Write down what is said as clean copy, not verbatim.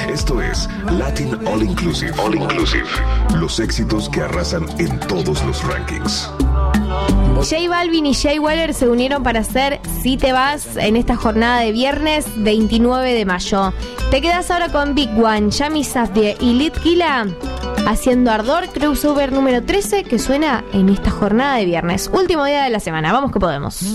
Esto es Latin All Inclusive. All Inclusive. Los éxitos que arrasan en todos los rankings. J Balvin y Jay Weller se unieron para hacer Si Te Vas en esta jornada de viernes 29 de mayo. Te quedas ahora con Big One, Yami Safdie y Litquila haciendo Ardor, crossover número 13 que suena en esta jornada de viernes. Último día de la semana, vamos que podemos.